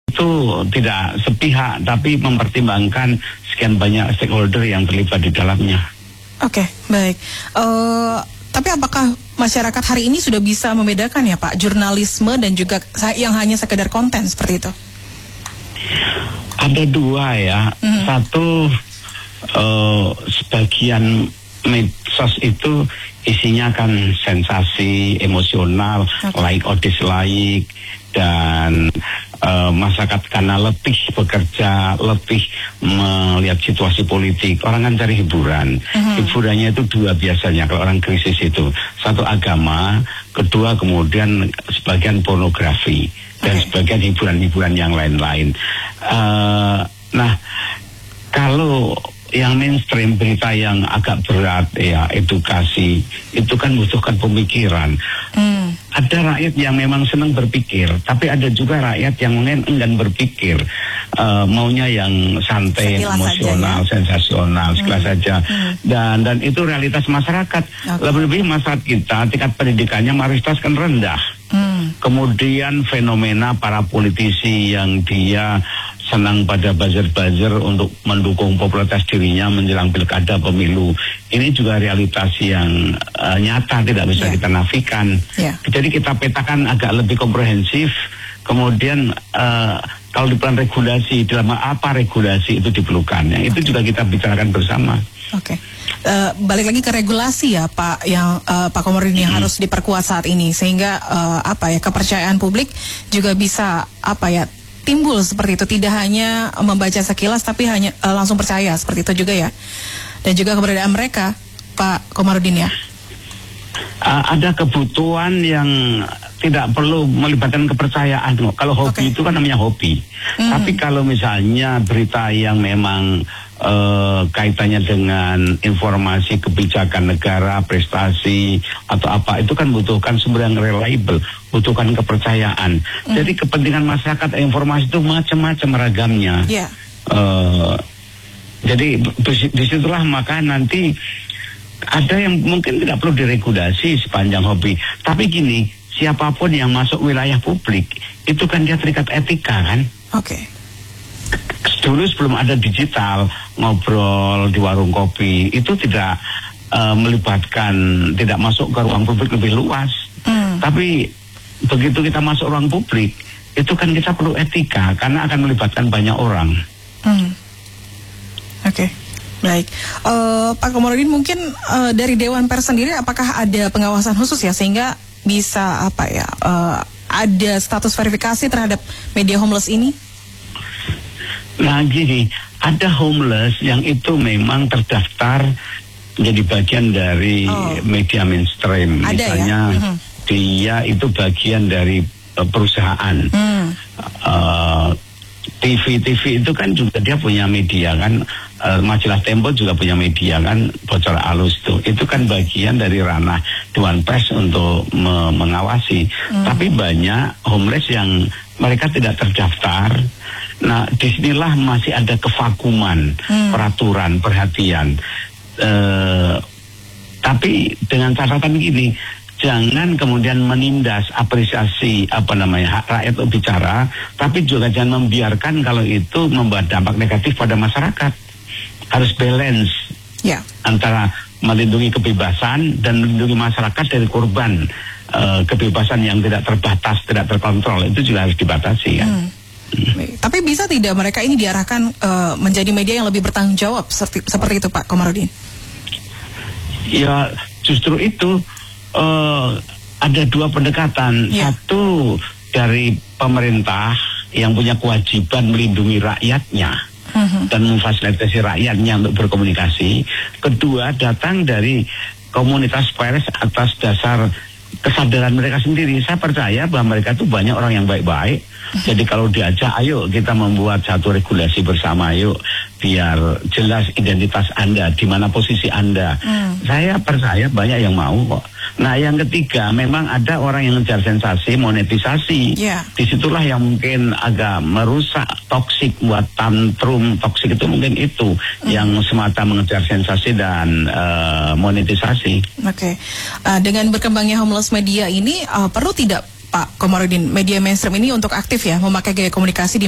itu tidak sepihak, tapi mempertimbangkan sekian banyak stakeholder yang terlibat di dalamnya. Oke, baik. Tapi apakah masyarakat hari ini sudah bisa membedakan ya Pak, jurnalisme dan juga yang hanya sekedar konten seperti itu? Ada dua ya. Satu, sebagian medsos itu isinya kan sensasi, emosional, like or dislike, dan masyarakat karena letih bekerja, letih melihat situasi politik, orang kan cari hiburan. Hiburannya itu dua biasanya kalau orang krisis itu. Satu agama, kedua kemudian sebagian pornografi, dan sebagian hiburan-hiburan yang lain-lain. Nah, kalau yang mainstream, berita yang agak berat ya, edukasi, itu kan membutuhkan pemikiran. Ada rakyat yang memang senang berpikir, tapi ada juga rakyat yang mungkin enggan berpikir, maunya yang santai, sekilas emosional, saja, ya? Sensasional, sekilas saja. Dan itu realitas masyarakat. Lebih-lebih masyarakat kita tingkat pendidikannya mayoritas kan rendah. Kemudian fenomena para politisi yang dia senang pada buzzer-buzzer untuk mendukung popularitas dirinya menjelang pilkada pemilu. Ini juga realitas yang nyata, tidak bisa kita nafikan. Jadi kita petakan agak lebih komprehensif. Kemudian kalau di plan regulasi, dalam apa regulasi itu diperlukan, yang itu juga kita bicarakan bersama. Balik lagi ke regulasi ya Pak, yang Pak Komarudin yang harus diperkuat saat ini, sehingga kepercayaan publik juga bisa timbul seperti itu, tidak hanya membaca sekilas tapi hanya langsung percaya seperti itu juga ya, dan juga keberadaan mereka Pak Komarudin ya. Ada kebutuhan yang tidak perlu melibatkan kepercayaan. Kalau hobi itu kan namanya hobi. Tapi kalau misalnya berita yang memang kaitannya dengan informasi kebijakan negara, prestasi atau apa, itu kan butuhkan sumber yang reliable, butuhkan kepercayaan. Jadi kepentingan masyarakat informasi itu macam-macam ragamnya. Jadi disitulah maka nanti ada yang mungkin tidak perlu diregulasi sepanjang hobi. Tapi gini, siapapun yang masuk wilayah publik itu kan dia terikat etika kan. Dulu sebelum ada digital, ngobrol di warung kopi itu tidak melibatkan, tidak masuk ke ruang publik lebih luas. Tapi begitu kita masuk ruang publik, itu kan kita perlu etika karena akan melibatkan banyak orang. Baik, Pak Komarudin, mungkin dari Dewan Pers sendiri apakah ada pengawasan khusus ya sehingga bisa ada status verifikasi terhadap media homeless ini? Nah gini, ada homeless yang itu memang terdaftar menjadi bagian dari media mainstream. Misalnya dia itu bagian dari perusahaan. TV itu kan juga dia punya media kan, majalah Tempo juga punya media kan, bocor alus itu kan bagian dari ranah Dewan Pers untuk mengawasi. Tapi banyak homeless yang mereka tidak terdaftar. Nah disinilah masih ada kevakuman peraturan, perhatian. Tapi dengan catatan gini, jangan kemudian menindas apresiasi hak rakyat untuk bicara, tapi juga jangan membiarkan kalau itu membuat dampak negatif pada masyarakat. Harus balance antara melindungi kebebasan dan melindungi masyarakat dari korban kebebasan yang tidak terbatas, tidak terkontrol. Itu juga harus dibatasi ya. Tapi bisa tidak mereka ini diarahkan menjadi media yang lebih bertanggung jawab seperti itu Pak Komarudin? Ya justru itu. Ada dua pendekatan. Satu dari pemerintah yang punya kewajiban melindungi rakyatnya dan memfasilitasi rakyatnya untuk berkomunikasi. Kedua datang dari komunitas pers atas dasar kesadaran mereka sendiri. Saya percaya bahwa mereka itu banyak orang yang baik-baik. Jadi kalau diajak, ayo kita membuat satu regulasi bersama, yuk biar jelas identitas Anda, di mana posisi Anda. Saya percaya banyak yang mau kok. Nah yang ketiga, memang ada orang yang ngejar sensasi, monetisasi. Disitulah yang mungkin agak merusak, toksik, buat tantrum, toksik itu mungkin itu yang semata mengejar sensasi dan monetisasi. Dengan berkembangnya homeless media ini, perlu tidak Pak Komarudin media mainstream ini untuk aktif ya memakai gaya komunikasi di